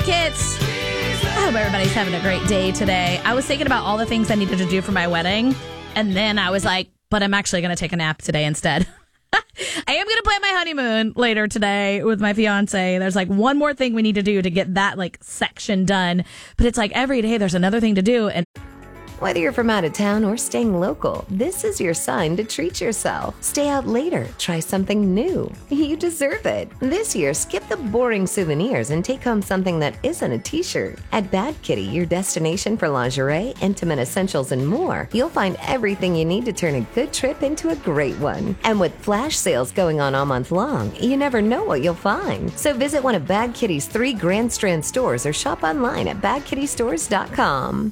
Advocates. I hope everybody's having a great day today. I was thinking about all the things I needed to do for my wedding, and then I was like, but I'm actually going to take a nap today instead. I am going to plan my honeymoon later today with my fiance. There's like one more thing we need to do to get that like section done. But it's like every day there's another thing to do. And whether you're from out of town or staying local, this is your sign to treat yourself. Stay out later. Try something new. You deserve it. This year, skip the boring souvenirs and take home something that isn't a t-shirt. At Bad Kitty, your destination for lingerie, intimate essentials, and more, you'll find everything you need to turn a good trip into a great one. And with flash sales going on all month long, you never know what you'll find. So visit one of Bad Kitty's 3 Grand Strand stores or shop online at badkittystores.com.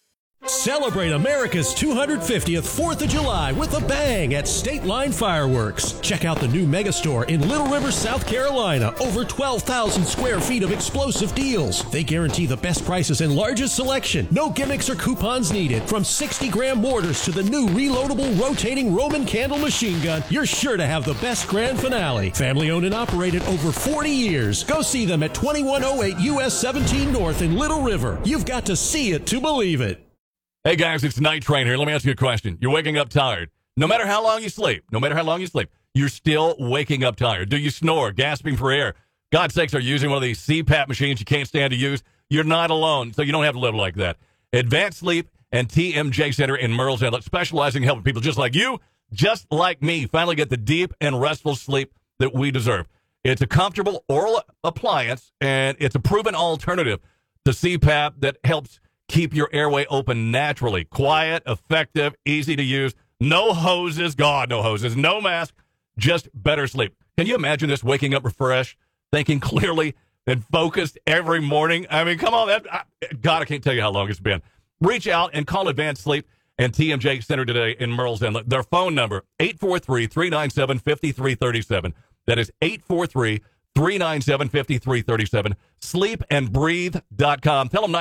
Celebrate America's 250th 4th of July with a bang at State Line Fireworks. Check out the new megastore in Little River, South Carolina. Over 12,000 square feet of explosive deals. They guarantee the best prices and largest selection. No gimmicks or coupons needed. From 60-gram mortars to the new reloadable rotating Roman candle machine gun, you're sure to have the best grand finale. Family owned and operated over 40 years. Go see them at 2108 US 17 North in Little River. You've got to see it to believe it. Hey, guys, it's Night Train here. Let me ask you a question. You're waking up tired. No matter how long you sleep, you're still waking up tired. Do you snore, gasping for air? God's sakes, are you using one of these CPAP machines you can't stand to use? You're not alone, so you don't have to live like that. Advanced Sleep and TMJ Center in Murrells Inlet, specializing in helping people just like you, just like me, finally get the deep and restful sleep that we deserve. It's a comfortable oral appliance, and it's a proven alternative to CPAP that helps keep your airway open naturally. Quiet, effective, easy to use. No hoses. God, no hoses. No mask. Just better sleep. Can you imagine this, waking up refreshed, thinking clearly, and focused every morning? I mean, come on. God, I can't tell you how long it's been. Reach out and call Advanced Sleep and TMJ Center today in Murrells Inlet. Their phone number, 843-397-5337. That is 843-397-5337. Sleepandbreathe.com. Tell them